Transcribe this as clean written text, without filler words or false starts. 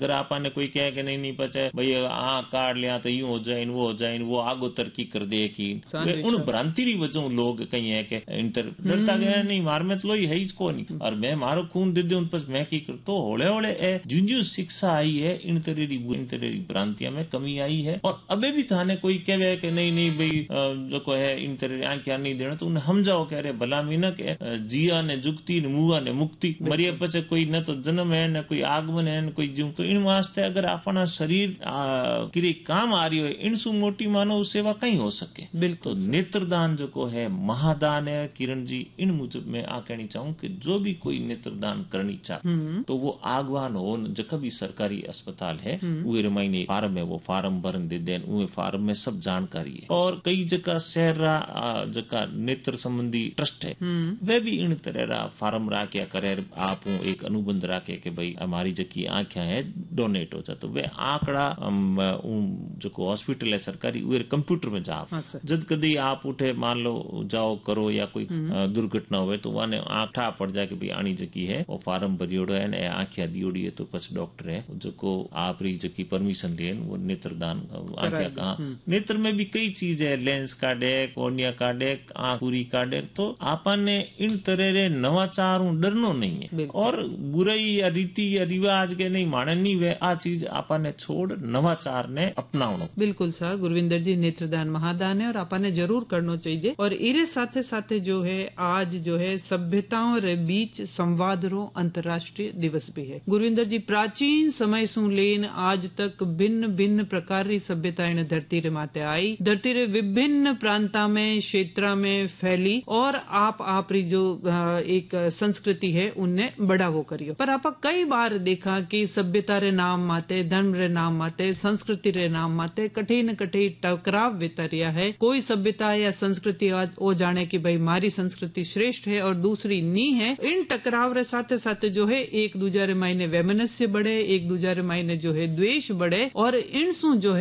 अगर आपने कोई कहे कि नहीं पचे भाई आ काट लिया तो यूं हो जाए वो हो जाए वो आगो तरक्की कर दे की उन भ्रांति री वजह लोग कहीं है कि इंटर डरता गया नहीं मार में तो लोई है इसको नहीं और मैं मारो खून दे दूं पर मैं की कर तो होले होले जुंजू शिक्षा आई है इन तरह भ्रांतियां में कमी आई है और अबे भी थाने कोई कहे कि नहीं भाई जो को है इन तरह आंखियां नहीं देना तो उन्हें समझाओ कह रहे भला मीनक जिया ने जुक्ति ने मुआ ने मुक्ति मरिए पचे कोई न तो जन्म है न कोई आगमन है न कोई जीव तो इन वास्ते अगर अपना शरीर किरे काम आ रही हो इनसु मोटी मानव सेवा कहीं हो सके बिल्कुल तो नेत्रदान जो को है महादान है किरण जी इन मुजब मैं आ कहनी चाहूँ कि जो भी कोई नेत्रदान करनी चाहे तो वो आगवान हो जब भी सरकारी अस्पताल है वे रमाइने फार्म है वो फार्म भरन दे देन वे फार्म में सब जानकारी है और कई जगह शहर जगह नेत्र संबंधी ट्रस्ट है वे भी इन तरह फार्म राख्या करे आप एक अनुबंध राखे कि भाई हमारी जकी आंखें है डोनेट हो जाए तो वे आंकड़ा जो हॉस्पिटल है सरकारी वे कंप्यूटर में जाओ जब कभी आप उठे मान लो जाओ करो या कोई दुर्घटना हुए तो वहां आंखा पड़ जाए कि भाई आनी जकी है वो फार्म भरियोड़ो है आंखिया दियोड़ी है तो पछ डॉक्टर है जो आप री जकी परमिशन लेन वो नेत्रदान आंखिया कहा नेत्र में भी कई चीज है लेंस काटे कोर्निया काटे आंख पूरी काटे तो आपने इन तरह नवाचार डरनो नहीं है और बुराई या रीति या रिवाज के नहीं माने नहीं वे आ चीज आपने छोड़ नवाचार ने अपनावनो बिल्कुल सर गुरविंदर जी नेत्रदान महादान है और आपने जरूर करना चाहिए और इरे साथे साथे जो है आज जो है सभ्यताओं रे बीच संवाद रो अंतर्राष्ट्रीय दिवस भी है गुरविंदर जी प्राचीन समय सु लेन आज तक भिन्न भिन्न प्रकार री सभ्यताएं धरती रे माते आई धरती रे विभिन्न प्रांता में क्षेत्र में फैली और आप री जो एक संस्कृति है उनने बढ़ावो करियो पर आप कई बार देखा कि सभ्यता रे नाम माते धर्म रे नाम माते संस्कृति रे नाम माते कठे न कठे टकराव वितरिया है कोई सभ्यता या संस्कृति आज वो जाने कि भाई मारी संस्कृति श्रेष्ठ है और दूसरी नी है इन टकराव रे साथे साथे जो है एक दूसरे मायने वैमनस्य बढ़े एक दूसरे मायने जो है द्वेष बढ़े और इन सु जो है